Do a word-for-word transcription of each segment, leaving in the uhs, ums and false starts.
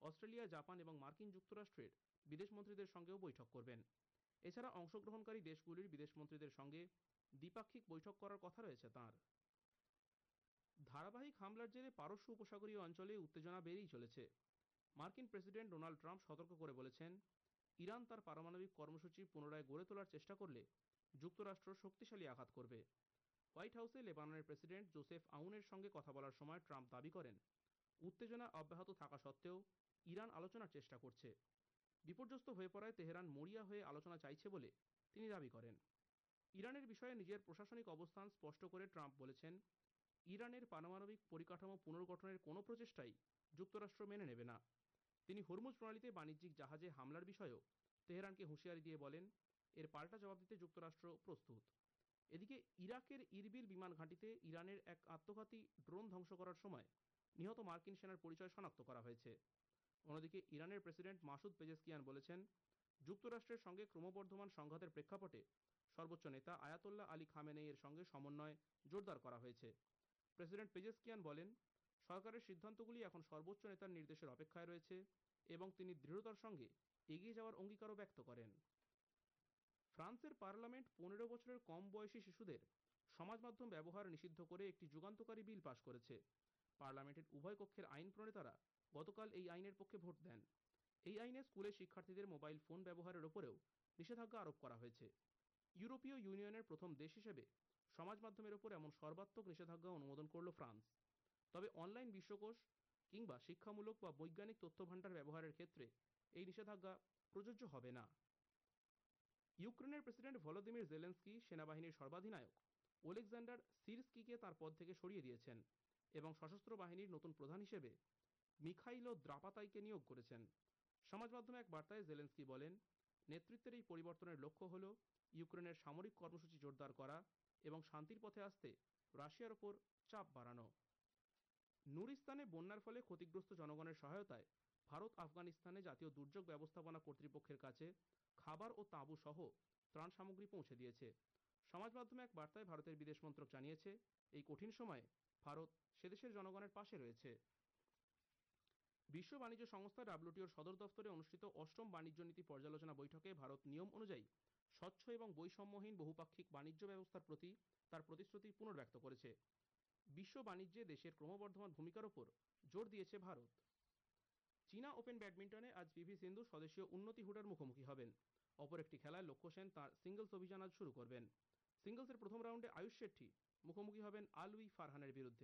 Australia, Japan এবং মার্কিন যুক্তরাষ্ট্রের বিদেশমন্ত্রীদের সঙ্গেও বৈঠক করবেন। এছাড়া অংশগ্রহণকারী দেশগুলির বিদেশমন্ত্রীদের সঙ্গে দ্বিপাক্ষিক বৈঠক করার কথা রয়েছে তাঁর। ধারাবাহিক হামলার জেরে পারস্য উপসাগরীয় অঞ্চলে উত্তেজনা বেড়েই চলেছে। মার্কিন প্রেসিডেন্ট ডোনাল্ড ট্রাম্প সতর্ক করে বলেছেন, ইরান তার পারমাণবিক কর্মসূচি পুনরায় গড়ে তোলার চেষ্টা করলে যুক্তরাষ্ট্র শক্তিশালী আঘাত করবে। হোয়াইট হাউসে লেবাননের প্রেসিডেন্ট জোসেফ আউনের সঙ্গে কথা বলার সময় ট্রাম্প দাবি করেন, উত্তেজনা অব্যাহত থাকা সত্ত্বেও ইরান আলোচনার চেষ্টা করছে। বিপর্যস্ত হয়ে পড়ায় তেহরান মরিয়া হয়ে আলোচনা চাইছে বলে তিনি দাবি করেন। ইরানের বিষয়ে নিজের প্রশাসনিক অবস্থান স্পষ্ট করে ট্রাম্প বলেছেন, ইরানের পারমাণবিক পরিকাঠামো পুনর্গঠনের কোনো প্রচেষ্টাই যুক্তরাষ্ট্র মেনে নেবে না। তিনি হরমুজ প্রণালীতে বাণিজ্যিক জাহাজে হামলার বিষয়েও তেহরানকে হুঁশিয়ারি দিয়ে বলেন, এর পাল্টা জবাব দিতে যুক্তরাষ্ট্র প্রস্তুত। এদিকে ইরাকের ইরবিল বিমান ঘাঁটিতে ইরানের এক আত্মঘাতী ড্রোন ধ্বংস করার সময় নিহত মার্কিন সেনার পরিচয় শনাক্ত করা হয়েছে। অন্যদিকে ইরানের প্রেসিডেন্ট মাসুদ পেজেশকিয়ান বলেছেন, যুক্তরাষ্ট্রের সঙ্গে ক্রমবর্ধমান সংঘাতের প্রেক্ষাপটে সর্বোচ্চ নেতা আয়াতোল্লাহ আলী খামেনেইয়ের সঙ্গে সমন্বয় জোরদার করা হয়েছে। প্রেসিডেন্ট পেজেশকিয়ান বলেন, সরকারের সিদ্ধান্তগুলি এখন সর্বোচ্চ নেতার নির্দেশের অপেক্ষায় রয়েছে এবং তিনি দৃঢ়তার সঙ্গে এগিয়ে যাওয়ার অঙ্গীকারও ব্যক্ত করেন। ফ্রান্সের পার্লামেন্ট পনেরো বছরের কম বয়সী শিশুদের সমাজ মাধ্যম ব্যবহার নিষিদ্ধ করে একটি যুগান্তকারী বিল পাশ করেছে। পার্লামেন্টের উভয় কক্ষের আইন প্রণেতারা গতকাল এই আইনের পক্ষে ভোট দেন। এই আইনে স্কুলের শিক্ষার্থীদের মোবাইল ফোন ব্যবহারের ওপরেও নিষেধাজ্ঞা আরোপ করা হয়েছে। ইউরোপীয় ইউনিয়নের প্রথম দেশ হিসেবে সমাজ মাধ্যমের ওপর এমন সর্বাত্মক নিষেধাজ্ঞা অনুমোদন করল ফ্রান্স। তবে অনলাইন বিশ্বকোষ কিংবা শিক্ষামূলক বা বৈজ্ঞানিক তথ্যভাণ্ডার ব্যবহারের ক্ষেত্রে এই নিষেধাজ্ঞা প্রযোজ্য হবে না। ইউক্রেনের প্রেসিডেন্ট ভলোদিমির জেলেন্সকি সেনাবাহিনীর সর্বাধিনায়ক ওলেকজান্ডার সিরস্কিকে তার পদ থেকে সরিয়ে দিয়েছেন এবং সশস্ত্র বাহিনীর নতুন প্রধান হিসেবে মিখাইলো দ্রাপাতাইকে নিয়োগ করেছেন। সমাজ মাধ্যমে এক বার্তায় জেলেন্সকি বলেন, নেতৃত্বের এই পরিবর্তনের লক্ষ্য হল ইউক্রেনের সামরিক কর্মসূচি জোরদার করা এবং শান্তির পথে আসতে রাশিয়ার ওপর চাপ বাড়ানো। নুরিস্তানে বন্যার ফলে ক্ষতিগ্রস্ত জনগণের সহায়তায় ভারত আফগানিস্তানে জাতীয় দুর্যোগ ব্যবস্থাপনা কর্তৃপক্ষের কাছে খাবার ও তাঁবু সহ ত্রাণ সামগ্রী পৌঁছে দিয়েছে। সমাজ মাধ্যমে এক বার্তায় ভারতের বিদেশ মন্ত্রক জানিয়েছে, এই কঠিন সময়ে ভারত সেদেশের জনগণের পাশে রয়েছে। বিশ্ব বাণিজ্য সংস্থা ডাব্লিউটিওর সদর দফতরে অনুষ্ঠিত অষ্টম বাণিজ্য নীতি পর্যালোচনা বৈঠকে ভারত নিয়ম অনুযায়ী স্বচ্ছ এবং বৈষম্যহীন বহুপাক্ষিক বাণিজ্য ব্যবস্থার প্রতি তার প্রতিশ্রুতি পুনর্ব্যক্ত করেছে। বিশ্ব বাণিজ্যে দেশের ক্রমবর্ধমান ভূমিকার ওপর জোর দিয়েছে ভারত। চীনা ওপেন ব্যাডমিন্টনে আজ পিভি সিন্ধু স্বদেশীয় উন্নতি হুডার মুখোমুখি হবেন। অপর একটি খেলায় লক্ষ্য সেন তাঁর সিঙ্গলস অভিযান আজ শুরু করবেন। সিঙ্গলসের প্রথম রাউন্ডে আয়ুষ শেট্টি মুখোমুখি হবেন আলউই ফারহানের বিরুদ্ধে।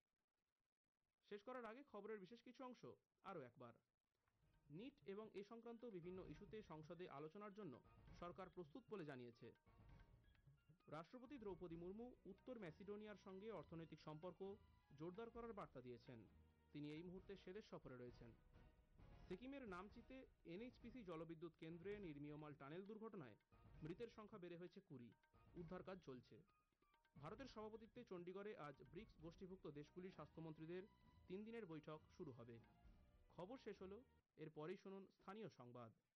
শেষ করার আগে খবরের বিশেষ কিছু অংশ আরও একবার। নিট এবং এ সংক্রান্ত বিভিন্ন ইস্যুতে সংসদে আলোচনার জন্য সরকার প্রস্তুত বলে জানিয়েছে। রাষ্ট্রপতি দ্রৌপদী মুর্মু উত্তর ম্যাসিডোনিয়ার সঙ্গে অর্থনৈতিক সম্পর্ক জোরদার করার বার্তা দিয়েছেন। তিনি এই মুহূর্তে সেদেশ সফরে রয়েছেন। সিকিমের নামচিতে এনএইচপিসি জলবিদ্যুৎ কেন্দ্রে নির্মীয়মাল টানেল দুর্ঘটনায় মৃতের সংখ্যা বেড়ে হয়েছে কুড়ি। উদ্ধার কাজ চলছে। ভারতের সভাপতিত্বে চণ্ডীগড়ে আজ ব্রিক্স গোষ্ঠীভুক্ত দেশগুলির স্বাস্থ্যমন্ত্রীদের তিন দিনের বৈঠক শুরু হবে। খবর শেষ হলো, এরপরেই শুনুন স্থানীয় সংবাদ।